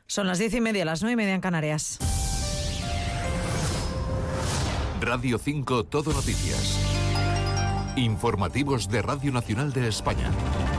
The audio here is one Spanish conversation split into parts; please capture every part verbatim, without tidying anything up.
Son las diez y media, las nueve y media en Canarias. Radio cinco Todo Noticias. Informativos de Radio Nacional de España.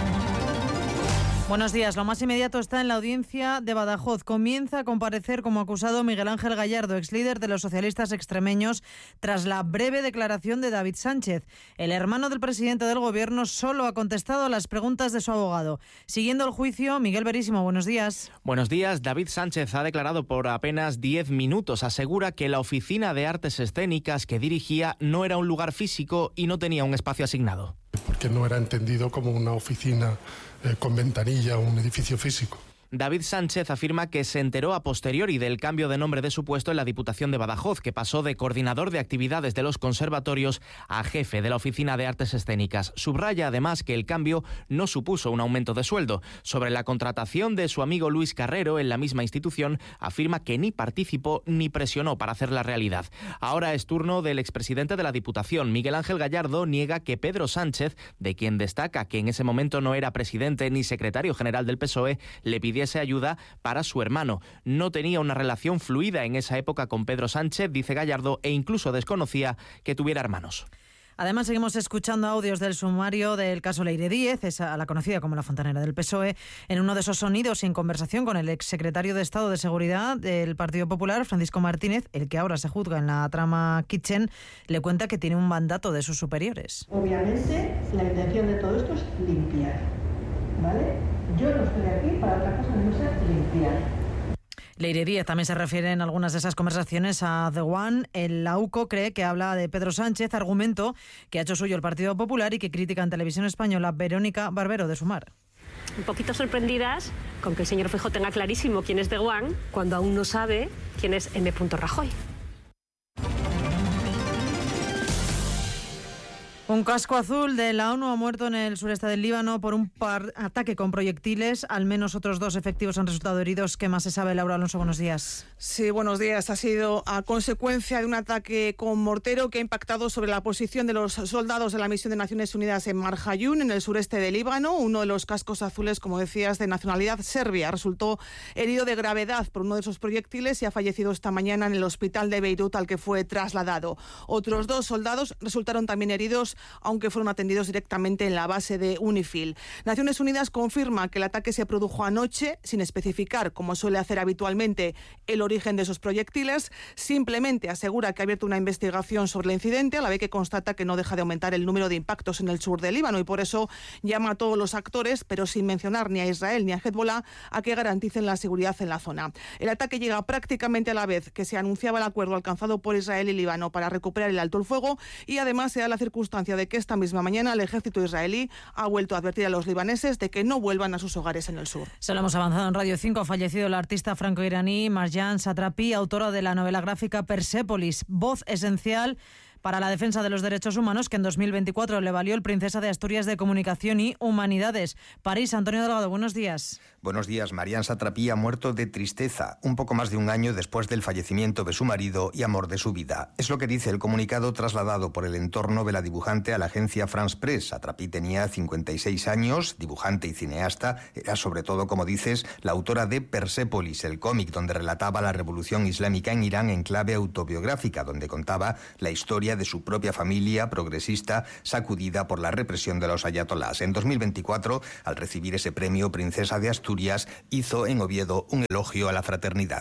Buenos días. Lo más inmediato está en la audiencia de Badajoz. Comienza a comparecer como acusado Miguel Ángel Gallardo, exlíder de los socialistas extremeños, tras la breve declaración de David Sánchez. El hermano del presidente del Gobierno solo ha contestado a las preguntas de su abogado. Siguiendo el juicio, Miguel Verísimo, buenos días. Buenos días. David Sánchez ha declarado por apenas diez minutos. Asegura que la oficina de artes escénicas que dirigía no era un lugar físico y no tenía un espacio asignado. Porque no era entendido como una oficina eh, con ventanilla o un edificio físico. David Sánchez afirma que se enteró a posteriori del cambio de nombre de su puesto en la Diputación de Badajoz, que pasó de coordinador de actividades de los conservatorios a jefe de la Oficina de Artes Escénicas. Subraya además que el cambio no supuso un aumento de sueldo. Sobre la contratación de su amigo Luis Carrero en la misma institución, afirma que ni participó ni presionó para hacerla realidad. Ahora es turno del expresidente de la Diputación. Miguel Ángel Gallardo niega que Pedro Sánchez, de quien destaca que en ese momento no era presidente ni secretario general del P S O E, le pidió diese ayuda para su hermano. No tenía una relación fluida en esa época con Pedro Sánchez, dice Gallardo, e incluso desconocía que tuviera hermanos. Además, seguimos escuchando audios del sumario del caso Leire Díez, esa, la conocida como la fontanera del P S O E. En uno de esos sonidos y en conversación con el exsecretario de Estado de Seguridad del Partido Popular, Francisco Martínez, el que ahora se juzga en la trama Kitchen, le cuenta que tiene un mandato de sus superiores. Obviamente, la intención de todo esto es limpiar, ¿vale? Yo no estoy aquí para otra cosa que no sea limpiar. Leire Díez también se refiere en algunas de esas conversaciones a The One. El A U C O cree que habla de Pedro Sánchez, argumento que ha hecho suyo el Partido Popular y que critica en Televisión Española Verónica Barbero de Sumar. Un poquito sorprendidas con que el señor Feijóo tenga clarísimo quién es The One cuando aún no sabe quién es M. Rajoy. Un casco azul de la ONU ha muerto en el sureste del Líbano por un par ataque con proyectiles. Al menos otros dos efectivos han resultado heridos. ¿Qué más se sabe? Laura Alonso, buenos días. Sí, buenos días. Ha sido a consecuencia de un ataque con mortero que ha impactado sobre la posición de los soldados de la misión de Naciones Unidas en Marjayún, en el sureste del Líbano. Uno de los cascos azules, como decías, de nacionalidad serbia, resultó herido de gravedad por uno de esos proyectiles y ha fallecido esta mañana en el hospital de Beirut al que fue trasladado. Otros dos soldados resultaron también heridos, aunque fueron atendidos directamente en la base de UNIFIL. Naciones Unidas confirma que el ataque se produjo anoche, sin especificar, como suele hacer habitualmente, el origen de esos proyectiles. Simplemente asegura que ha abierto una investigación sobre el incidente, a la vez que constata que no deja de aumentar el número de impactos en el sur del Líbano y por eso llama a todos los actores, pero sin mencionar ni a Israel ni a Hezbollah, a que garanticen la seguridad en la zona. El ataque llega prácticamente a la vez que se anunciaba el acuerdo alcanzado por Israel y Líbano para recuperar el alto el fuego y además se da la circunstancia de que esta misma mañana el ejército israelí ha vuelto a advertir a los libaneses de que no vuelvan a sus hogares en el sur. Se lo hemos avanzado en Radio cinco. Ha fallecido la artista franco-iraní Marjan Satrapi, autora de la novela gráfica Persépolis, voz esencial para la defensa de los derechos humanos, que en dos mil veinticuatro le valió el Princesa de Asturias de Comunicación y Humanidades. París, Antonio Delgado, buenos días. Buenos días. Marjan Satrapi ha muerto de tristeza, un poco más de un año después del fallecimiento de su marido y amor de su vida. Es lo que dice el comunicado trasladado por el entorno de la dibujante a la agencia France Press. Satrapi tenía cincuenta y seis años, dibujante y cineasta. Era sobre todo, como dices, la autora de Persépolis, el cómic donde relataba la revolución islámica en Irán en clave autobiográfica, donde contaba la historia de su propia familia progresista sacudida por la represión de los ayatolás. En dos mil veinticuatro, al recibir ese premio Princesa de Asturias, hizo en Oviedo un elogio a la fraternidad.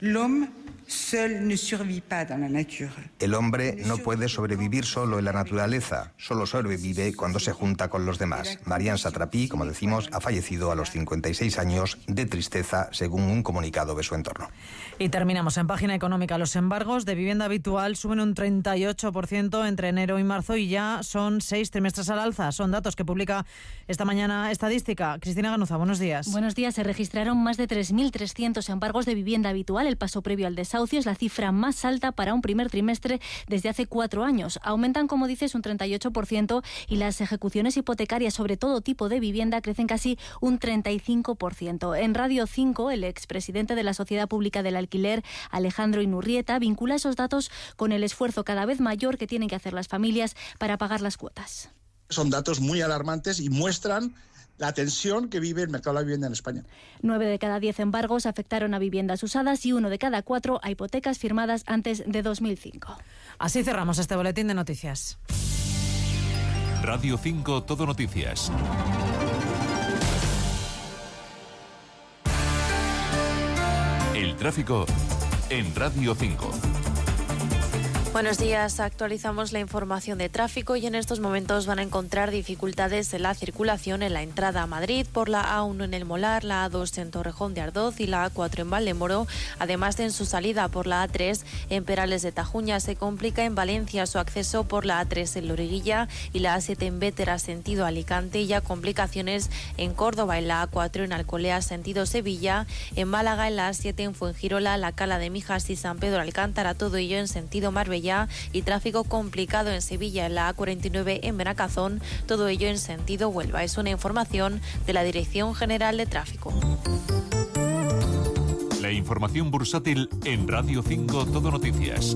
El hombre no puede sobrevivir solo en la naturaleza, solo sobrevive cuando se junta con los demás. Marjan Satrapi, como decimos, ha fallecido a los cincuenta y seis años de tristeza, según un comunicado de su entorno. Y terminamos en página económica. Los embargos de vivienda habitual suben un treinta y ocho por ciento entre enero y marzo y ya son seis trimestres al alza. Son datos que publica esta mañana Estadística. Cristina Ganuza, buenos días. Buenos días. Se registraron más de tres mil trescientos embargos de vivienda habitual. El paso previo al desahucio es la cifra más alta para un primer trimestre desde hace cuatro años. Aumentan, como dices, un treinta y ocho por ciento y las ejecuciones hipotecarias sobre todo tipo de vivienda crecen casi un treinta y cinco por ciento. En Radio cinco, el expresidente de la Sociedad Pública del Alquiler, Alejandro Inurrieta, vincula esos datos con el esfuerzo cada vez mayor que tienen que hacer las familias para pagar las cuotas. Son datos muy alarmantes y muestran la tensión que vive el mercado de la vivienda en España. Nueve de cada diez embargos afectaron a viviendas usadas y uno de cada cuatro a hipotecas firmadas antes de dos mil cinco. Así cerramos este boletín de noticias. Radio cinco Todo Noticias. El tráfico en Radio cinco. Buenos días, actualizamos la información de tráfico y en estos momentos van a encontrar dificultades en la circulación en la entrada a Madrid por la A uno en El Molar, la A dos en Torrejón de Ardoz y la A cuatro en Valdemoro, además de en su salida por la A tres en Perales de Tajuña. Se complica en Valencia su acceso por la A tres en Loriguilla y la A siete en Bétera sentido Alicante, y ya complicaciones en Córdoba en la A cuatro en Alcolea sentido Sevilla, en Málaga en la A siete en Fuengirola, la Cala de Mijas y San Pedro Alcántara, todo ello en sentido Marbella, y tráfico complicado en Sevilla en la A cuarenta y nueve en Benacazón, todo ello en sentido Huelva. Es una información de la Dirección General de Tráfico. La información bursátil en Radio cinco Todo Noticias.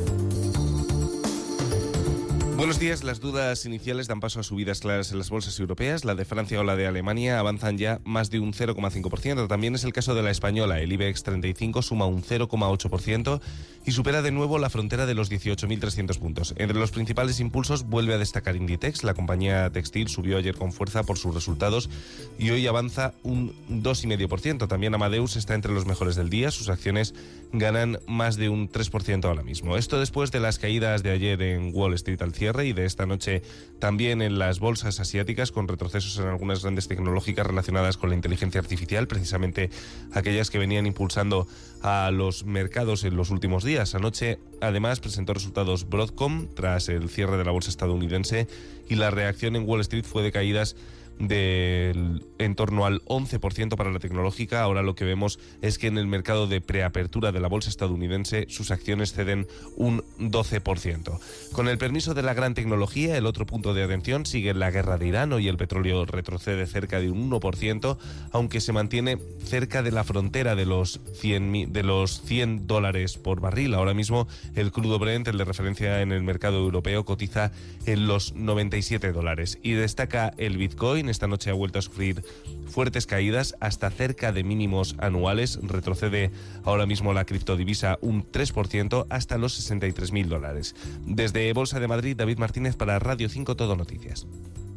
Buenos días. Las dudas iniciales dan paso a subidas claras en las bolsas europeas. La de Francia o la de Alemania avanzan ya más de un cero coma cinco por ciento. También es el caso de la española. El IBEX treinta y cinco suma un cero coma ocho por ciento y supera de nuevo la frontera de los dieciocho mil trescientos puntos. Entre los principales impulsos vuelve a destacar Inditex. La compañía textil subió ayer con fuerza por sus resultados y hoy avanza un dos coma cinco por ciento. También Amadeus está entre los mejores del día. Sus acciones ganan más de un tres por ciento ahora mismo. Esto después de las caídas de ayer en Wall Street al cierre y de esta noche también en las bolsas asiáticas, con retrocesos en algunas grandes tecnológicas relacionadas con la inteligencia artificial, precisamente aquellas que venían impulsando a los mercados en los últimos días. Anoche, además, presentó resultados Broadcom tras el cierre de la bolsa estadounidense y la reacción en Wall Street fue de caídas del en torno al once por ciento para la tecnológica. Ahora lo que vemos es que en el mercado de preapertura de la bolsa estadounidense sus acciones ceden un doce por ciento. Con el permiso de la gran tecnología, el otro punto de atención sigue la guerra de Irán. Hoy el petróleo retrocede cerca de un uno por ciento, aunque se mantiene cerca de la frontera de los cien, de los cien dólares por barril. Ahora mismo el crudo Brent, el de referencia en el mercado europeo, cotiza en los noventa y siete dólares. Y destaca el Bitcoin. Esta noche ha vuelto a sufrir fuertes caídas hasta cerca de mínimos anuales. Retrocede ahora mismo la criptodivisa un tres por ciento hasta los sesenta y tres mil dólares. Desde Bolsa de Madrid, David Martínez para Radio cinco Todo Noticias.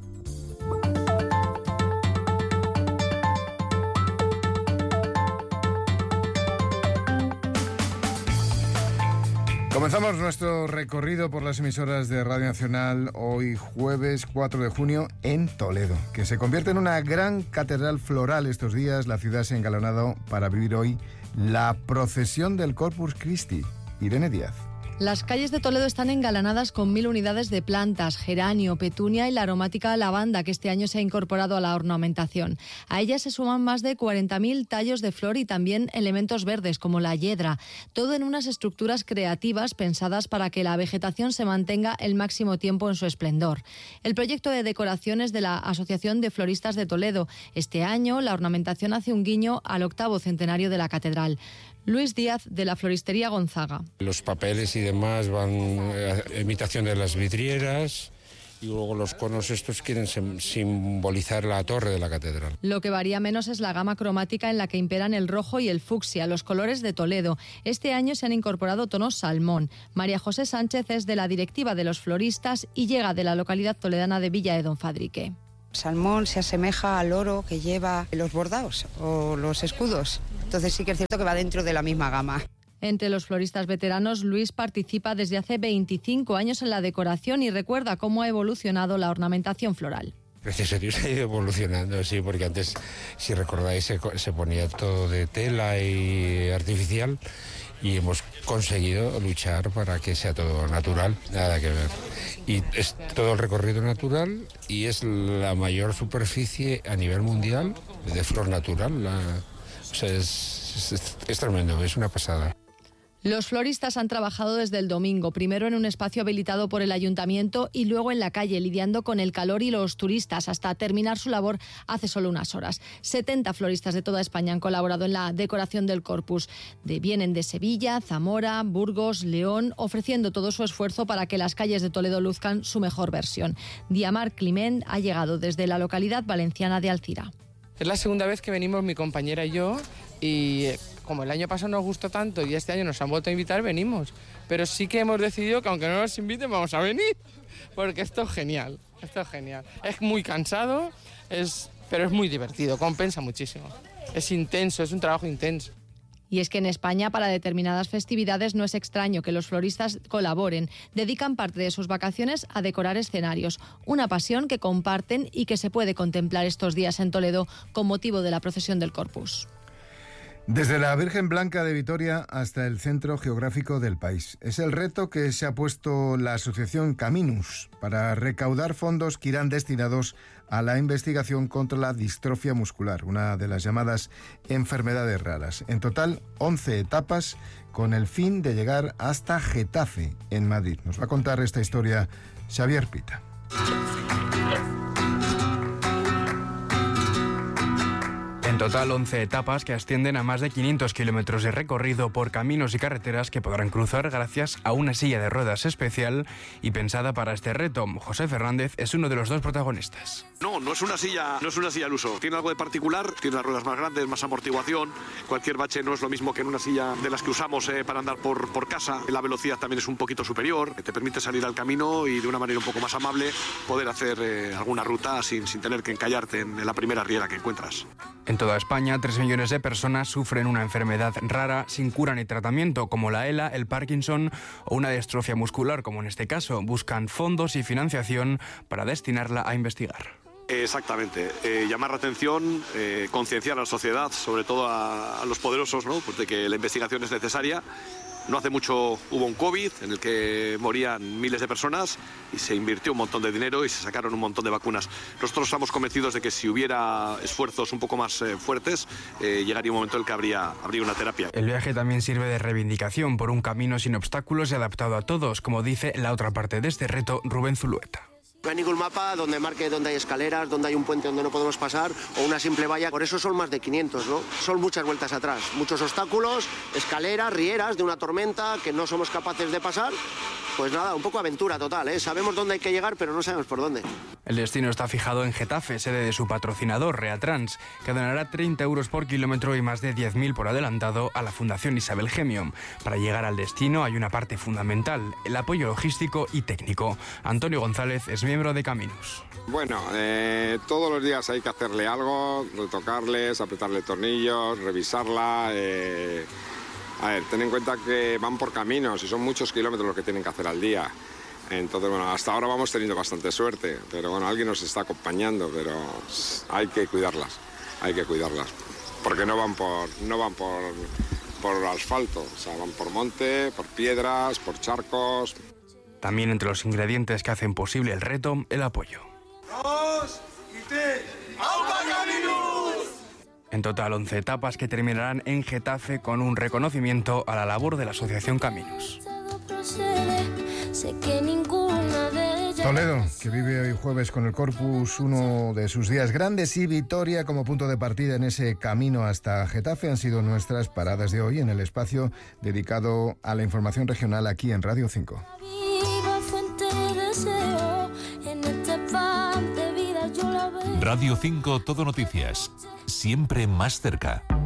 Comenzamos nuestro recorrido por las emisoras de Radio Nacional hoy jueves cuatro de junio en Toledo, que se convierte en una gran catedral floral estos días. La ciudad se ha engalanado para vivir hoy la procesión del Corpus Christi. Irene Díaz. Las calles de Toledo están engalanadas con mil unidades de plantas, geranio, petunia y la aromática lavanda, que este año se ha incorporado a la ornamentación. A ellas se suman más de cuarenta mil tallos de flor y también elementos verdes como la hiedra, todo en unas estructuras creativas pensadas para que la vegetación se mantenga el máximo tiempo en su esplendor. El proyecto de decoraciones de la Asociación de Floristas de Toledo. Este año la ornamentación hace un guiño al octavo centenario de la catedral. Luis Díaz, de la Floristería Gonzaga. Los papeles y demás van a imitación de las vidrieras y luego los conos estos quieren simbolizar la torre de la catedral. Lo que varía menos es la gama cromática en la que imperan el rojo y el fucsia, los colores de Toledo. Este año se han incorporado tonos salmón. María José Sánchez es de la directiva de los floristas y llega de la localidad toledana de Villa de Don Fadrique. Salmón se asemeja al oro que lleva los bordados o los escudos. Entonces sí que es cierto que va dentro de la misma gama. Entre los floristas veteranos, Luis participa desde hace veinticinco años en la decoración y recuerda cómo ha evolucionado la ornamentación floral. Gracias a Dios ha ido evolucionando, sí, porque antes, si recordáis, se, se ponía todo de tela y artificial y hemos conseguido luchar para que sea todo natural, nada que ver. Y es todo el recorrido natural y es la mayor superficie a nivel mundial de flor natural. La, o sea, es, es, es tremendo, es una pasada. Los floristas han trabajado desde el domingo, primero en un espacio habilitado por el ayuntamiento y luego en la calle, lidiando con el calor y los turistas, hasta terminar su labor hace solo unas horas. setenta floristas de toda España han colaborado en la decoración del Corpus. De, vienen de Sevilla, Zamora, Burgos, León, ofreciendo todo su esfuerzo para que las calles de Toledo luzcan su mejor versión. Diamar Climent ha llegado desde la localidad valenciana de Alcira. Es la segunda vez que venimos mi compañera y yo, y como el año pasado nos gustó tanto y este año nos han vuelto a invitar, venimos. Pero sí que hemos decidido que aunque no nos inviten vamos a venir, porque esto es genial, esto es genial. Es muy cansado, es, pero es muy divertido, compensa muchísimo. Es intenso, es un trabajo intenso. Y es que en España, para determinadas festividades, no es extraño que los floristas colaboren. Dedican parte de sus vacaciones a decorar escenarios. Una pasión que comparten y que se puede contemplar estos días en Toledo con motivo de la procesión del Corpus. Desde la Virgen Blanca de Vitoria hasta el centro geográfico del país. Es el reto que se ha puesto la asociación Caminus para recaudar fondos que irán destinados a la investigación contra la distrofia muscular, una de las llamadas enfermedades raras. En total, once etapas con el fin de llegar hasta Getafe, en Madrid. Nos va a contar esta historia Xavier Pita. En total, once etapas que ascienden a más de quinientos kilómetros de recorrido por caminos y carreteras que podrán cruzar gracias a una silla de ruedas especial y pensada para este reto. José Fernández es uno de los dos protagonistas. No, no es una silla, no es una silla al uso. Tiene algo de particular, tiene las ruedas más grandes, más amortiguación. Cualquier bache no es lo mismo que en una silla de las que usamos eh, para andar por, por casa. La velocidad también es un poquito superior. Te permite salir al camino y de una manera un poco más amable poder hacer eh, alguna ruta sin, sin tener que encallarte en, en la primera riera que encuentras. En toda España, tres millones de personas sufren una enfermedad rara sin cura ni tratamiento, como la ELA, el Parkinson o una distrofia muscular, como en este caso. Buscan fondos y financiación para destinarla a investigar. Exactamente, eh, llamar la atención, eh, concienciar a la sociedad, sobre todo a, a los poderosos, ¿no? Pues de que la investigación es necesaria. No hace mucho hubo un COVID en el que morían miles de personas y se invirtió un montón de dinero y se sacaron un montón de vacunas. Nosotros estamos convencidos de que si hubiera esfuerzos un poco más eh, fuertes, eh, llegaría un momento en el que habría, habría una terapia. El viaje también sirve de reivindicación por un camino sin obstáculos y adaptado a todos, como dice la otra parte de este reto, Rubén Zulueta. No hay ningún mapa donde marque donde hay escaleras, donde hay un puente donde no podemos pasar o una simple valla. Por eso son más de quinientos, ¿no? Son muchas vueltas atrás, muchos obstáculos, escaleras, rieras de una tormenta que no somos capaces de pasar. Pues nada, un poco aventura total, ¿eh? Sabemos dónde hay que llegar, pero no sabemos por dónde. El destino está fijado en Getafe, sede de su patrocinador, Reatrans, que donará treinta euros por kilómetro y más de diez mil por adelantado a la Fundación Isabel Gemio. Para llegar al destino hay una parte fundamental, el apoyo logístico y técnico. Antonio González es miembro de Caminus. Bueno, eh, todos los días hay que hacerle algo, retocarles, apretarle tornillos, revisarla. Eh... A ver, ten en cuenta que van por caminos y son muchos kilómetros los que tienen que hacer al día. Entonces, bueno, hasta ahora vamos teniendo bastante suerte, pero bueno, alguien nos está acompañando, pero hay que cuidarlas, hay que cuidarlas, porque no van por, no van por, por asfalto, o sea, van por monte, por piedras, por charcos. También entre los ingredientes que hacen posible el reto, el apoyo. ¡Dos y tres! ¡Aupa Caminus! En total, once etapas que terminarán en Getafe con un reconocimiento a la labor de la Asociación Caminus. Toledo, que vive hoy jueves con el Corpus, uno de sus días grandes, y Vitoria como punto de partida en ese camino hasta Getafe, han sido nuestras paradas de hoy en el espacio dedicado a la información regional aquí en Radio cinco. Radio cinco Todo Noticias, siempre más cerca.